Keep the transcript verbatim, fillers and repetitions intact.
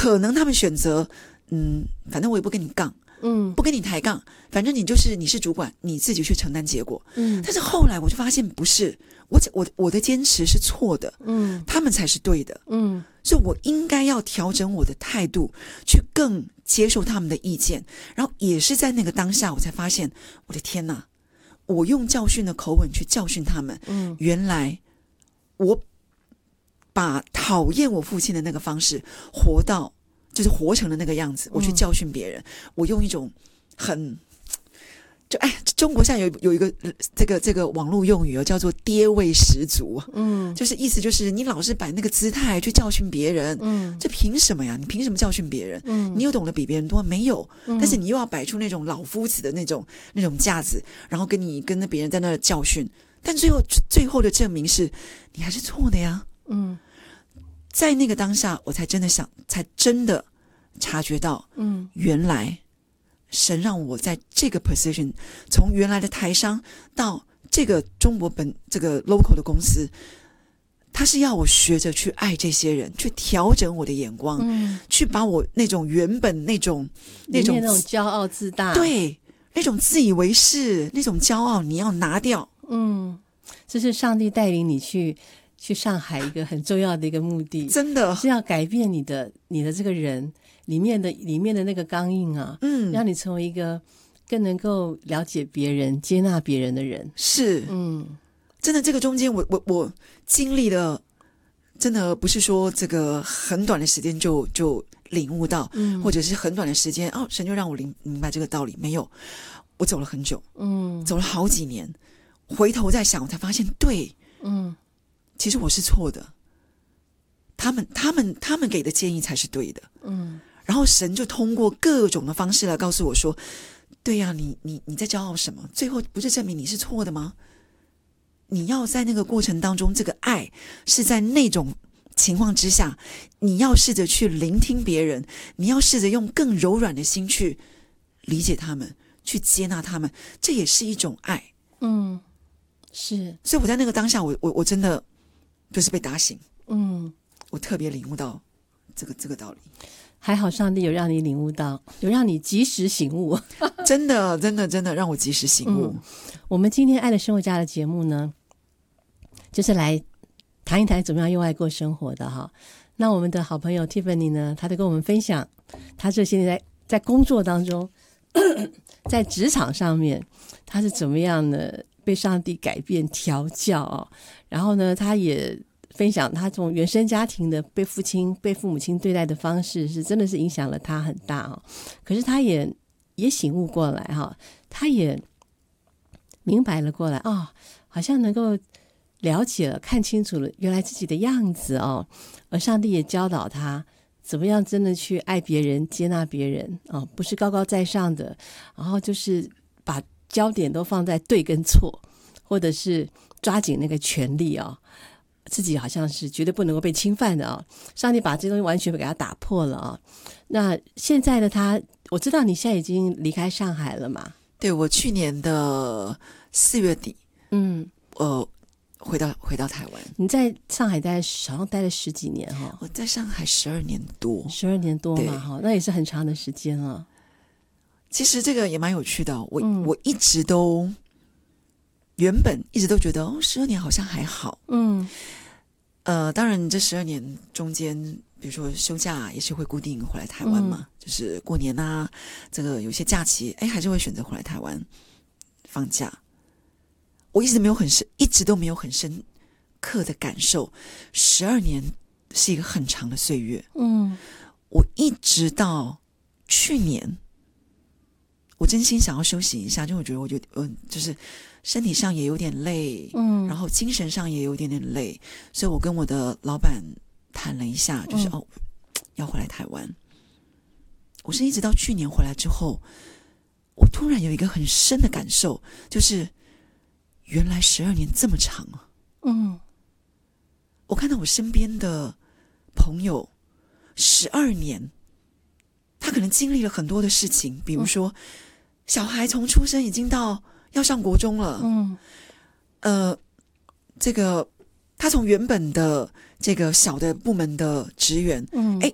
可能他们选择，嗯，反正我也不跟你杠，嗯，不跟你抬杠，反正你就是你是主管，你自己去承担结果。嗯，但是后来我就发现不是，我我我的坚持是错的，嗯，他们才是对的，嗯，所以我应该要调整我的态度，去更接受他们的意见。然后也是在那个当下，我才发现，我的天哪！我用教训的口吻去教训他们，嗯，原来我把讨厌我父亲的那个方式活到，就是活成了那个样子，我去教训别人，嗯，我用一种很就哎，中国现在有有一个这个这个网络用语叫做爹味十足，嗯，就是意思就是你老是摆那个姿态去教训别人，嗯，这凭什么呀？你凭什么教训别人？嗯，你有懂得比别人多没有？嗯，但是你又要摆出那种老夫子的那种那种架子，然后跟你跟着别人在那教训，但最后最后的证明是你还是错的呀，嗯，在那个当下，我才真的想，才真的察觉到，嗯，原来。神让我在这个 position 从原来的台商到这个中国本这个 local 的公司，他是要我学着去爱这些人，去调整我的眼光，嗯，去把我那种原本那种那种那种骄傲自大， 对，那种自以为是那种骄傲你要拿掉。 嗯，这是上帝带领你去去上海一个很重要的一个目的， 真的是要改变你的你的这个人里面的里面的那个刚硬啊，嗯，让你成为一个更能够了解别人、接纳别人的人。 是，嗯，真的，这个中间我我我经历了，真的不是说这个很短的时间就就领悟到，嗯，或者是很短的时间哦，神就让我明明白这个道理，没有，我走了很久，嗯，走了好几年，回头再想，我才发现，对，嗯，其实我是错的，他们他们他们给的建议才是对的，嗯。然后神就通过各种的方式来告诉我说，对呀，你你你在骄傲什么？最后不是证明你是错的吗？你要在那个过程当中，这个爱是在那种情况之下，你要试着去聆听别人，你要试着用更柔软的心去理解他们，去接纳他们，这也是一种爱。 嗯，是。 所以我在那个当下，我我我真的就是被打醒。嗯，我特别领悟到这个这个道理。 还好上帝有让你领悟到，有让你及时醒悟。 真的真的真的让我及时醒悟。 嗯，我们今天爱的生活家的节目呢，就是来谈一谈怎么样用爱过生活的哈。那我们的好朋友 Tiffany 呢，她就跟我们分享她这些年在在工作当中在职场上面她是怎么样的被上帝改变调教哦。然后呢，她也分享他从原生家庭的被父亲被父母亲对待的方式是真的是影响了他很大哦。可是他也也醒悟过来哈，他也明白了过来哦，好像能够了解了看清楚了原来自己的样子哦。而上帝也教导他怎么样真的去爱别人接纳别人哦，不是高高在上的，然后就是把焦点都放在对跟错，或者是抓紧那个权利哦，自己好像是绝对不能够被侵犯的啊！上帝把这东西完全给他打破了啊！那现在的他，我知道你现在已经离开上海了嘛？ 对，我去年的四月底，嗯，呃，回到回到台湾。 你在上海待好像待了十几年哈、哦？ 我在上海十二年多， 十二年多嘛哈，那也是很长的时间啊。 其实这个也蛮有趣的，我、嗯、我一直都。原本一直都觉得哦，十二年好像还好，嗯，呃，当然这十二年中间，比如说休假也是会固定回来台湾嘛，嗯、就是过年啊，这个有些假期，哎，还是会选择回来台湾放假。我一直没有很深，一直都没有很深刻的感受，十二年是一个很长的岁月，嗯，我一直到去年，我真心想要休息一下，就我觉得我就嗯，就是身体上也有点累，嗯，然后精神上也有点点累，所以我跟我的老板谈了一下，就是、嗯、哦，要回来台湾。我是一直到去年回来之后，我突然有一个很深的感受，就是原来十二年这么长啊！嗯，我看到我身边的朋友十二年，他可能经历了很多的事情，比如说、嗯、小孩从出生已经到要上国中了，嗯，呃，这个他从原本的这个小的部门的职员，嗯，哎，